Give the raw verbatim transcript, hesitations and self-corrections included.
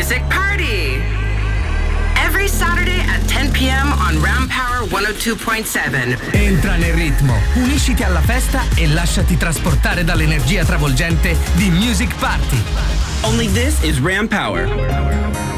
Music Party. Every Saturday at ten p.m. on Ram Power one oh two point seven. Entra nel ritmo, unisciti alla festa e lasciati trasportare dall'energia travolgente di Music Party. Only this is Ram Power.